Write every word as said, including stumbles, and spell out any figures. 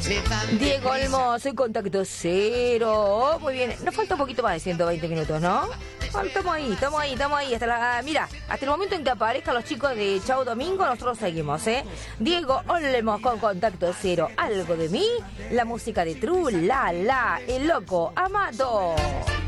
Diego Olmo, soy Contacto Cero. Muy bien, nos falta un poquito más de ciento veinte minutos, ¿no? Bueno, estamos ahí, estamos ahí, estamos ahí. Hasta la, mira, hasta el momento en que aparezcan los chicos de Chau Domingo, nosotros seguimos, ¿eh? Diego Olmo con Contacto Cero. Algo de mí, la música de Tru, La La, el loco Amado.